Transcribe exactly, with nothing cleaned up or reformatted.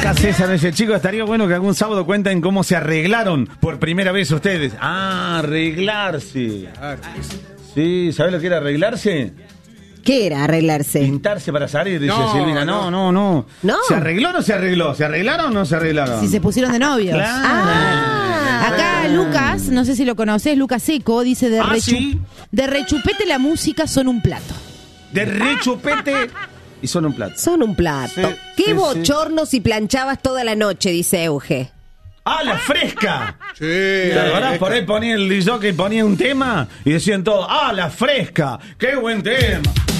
Acá César dice, chicos, estaría bueno que algún sábado cuenten cómo se arreglaron por primera vez ustedes. Ah, arreglarse. Sí, ¿sabes lo que era arreglarse? ¿Qué era arreglarse? Pintarse para salir, dice No, Silvina. No, no, no, ¿No? ¿Se arregló o no se arregló? ¿Se arreglaron o no se arreglaron? Si se pusieron de novios. Claro. Ah. Acá Lucas, no sé si lo conoces, Lucas Seco, dice de, Ah, rechu- ¿sí? de rechupete la música son un plato. De rechupete y son un plato. Son un plato. Sí, Qué sí, bochorno si planchabas toda la noche, dice Euge. ¡Ah, la fresca! Sí. ¿Te acordás? Por ahí ponía el disc jockey, ponía un tema y decían todo, ¡ah, la fresca! ¡Qué buen tema!